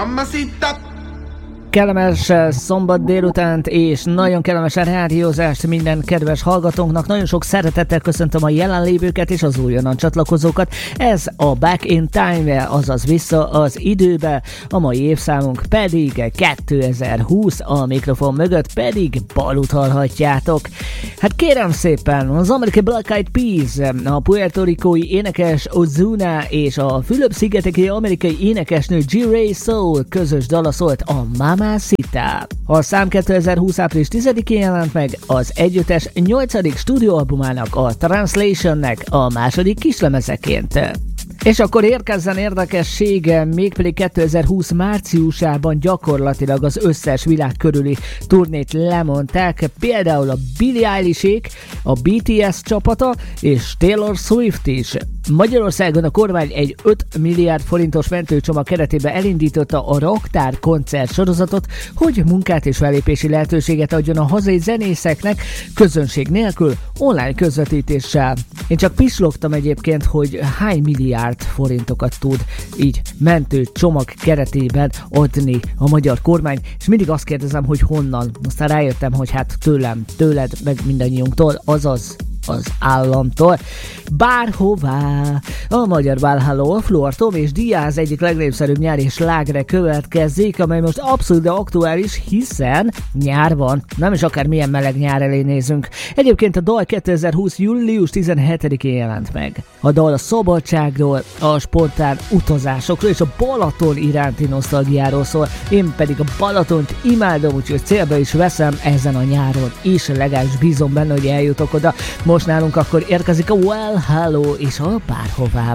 Mamacita. Kellemes szombat délutánt és nagyon kellemes rádiózást minden kedves hallgatónknak. Nagyon sok szeretettel köszöntöm a jelenlévőket és az újonnan csatlakozókat. Ez a Back in Time, azaz vissza az időbe. A mai évszámunk pedig 2020, a mikrofon mögött pedig Balut hallhatjátok. Hát kérem szépen, az amerikai Black Eyed Peas, a puertoricói énekes Ozuna és a Fülöp-szigeteki amerikai énekesnő G. Ray Soul közös dala szólt a Mamacita. A szám 2020. április 10-én jelent meg az együttes 8. stúdióalbumának, a Translationnek a második kislemezeként. És akkor érkezzen érdekesség, mégpedig 2020 márciusában gyakorlatilag az összes világ körüli turnét lemondták, például a Billie Eilish-ék, a BTS csapata és Taylor Swift is. Magyarországon a kormány egy 5 milliárd forintos mentőcsomag keretében elindította a Raktár koncert sorozatot, hogy munkát és fellépési lehetőséget adjon a hazai zenészeknek közönség nélkül, online közvetítéssel. Én csak pislogtam egyébként, hogy hány milliárd forintokat tud így mentőcsomag keretében adni a magyar kormány, és mindig azt kérdezem, hogy honnan. Aztán rájöttem, hogy hát tőled, meg mindannyiunktól, azaz az államtól. Bárhová! A magyar Valhalla, Flor, Tom és Diaz egyik legnépszerűbb nyári slágere következik, amely most abszolút aktuális, hiszen nyár van, nem is akár milyen meleg nyár elé nézünk. Egyébként a dal 2020. július 17-én jelent meg. A dal a szabadságról, a spontán utazásokról és a Balaton iránti nosztalgiáról szól. Én pedig a Balatont imádom, úgyhogy célba is veszem ezen a nyáron is, legalábbis bízom benne, hogy eljutok oda. Most nálunk akkor érkezik a Well Hello és a Bárhová.